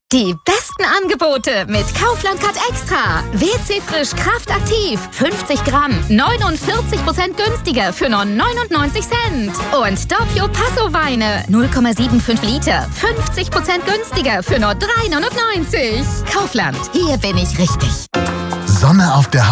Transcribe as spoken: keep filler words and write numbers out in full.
Die besten Angebote mit Kaufland Card Extra. W C Frisch Kraftaktiv. fünfzig Gramm. neunundvierzig Prozent günstiger für nur neunundneunzig Cent. Und Doppio Passo Weine. null Komma fünfundsiebzig Liter. fünfzig Prozent günstiger für nur drei neunundneunzig. Kaufland. Hier bin ich richtig. Sonne auf der